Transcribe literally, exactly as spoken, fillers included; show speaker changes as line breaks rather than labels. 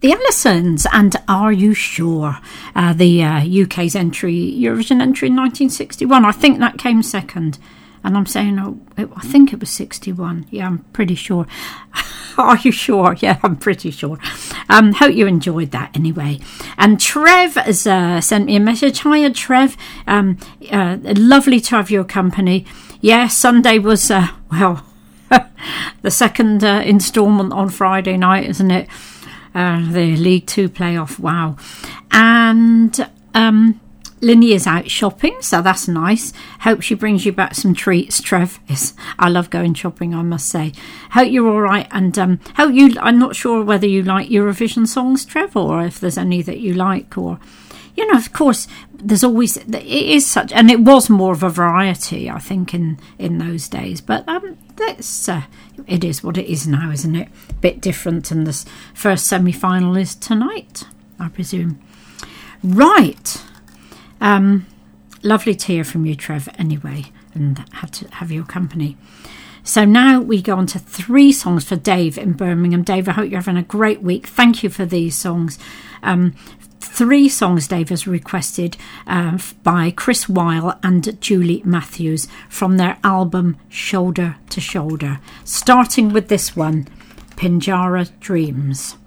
The Allisons and Are You Sure? Uh, the uh, U K's entry, Eurovision entry in nineteen sixty-one. I think that came second. And I'm saying, oh, it, I think it was sixty-one. Yeah, I'm pretty sure. Are you sure? Yeah, I'm pretty sure. Um, hope you enjoyed that anyway. And Trev has uh, sent me a message. Hiya, Trev. Um, uh, lovely to have your company. Yeah, Sunday was, uh, well, the second uh, instalment on Friday night, isn't it? Uh, the League Two playoff. Wow. And um, Linny is out shopping, so that's nice. Hope she brings you back some treats, Trev. Yes, I love going shopping, I must say. Hope you're all right, and um, hope you. I'm not sure whether you like Eurovision songs, Trev, or if there's any that you like, or you know, of course, there's always it is such, and it was more of a variety, I think, in in those days. But um, that's uh, it is what it is now, isn't it? A bit different, and this first semi-final is tonight, I presume. Right. Um, lovely to hear from you, Trev, anyway, and had to have your company. So now we go on to three songs for Dave in Birmingham. Dave, I hope you're having a great week. Thank you for these songs. Um, three songs Dave has requested uh, by Chris Weil and Julie Matthews from their album Shoulder to Shoulder. Starting with this one, Pinjara Dreams.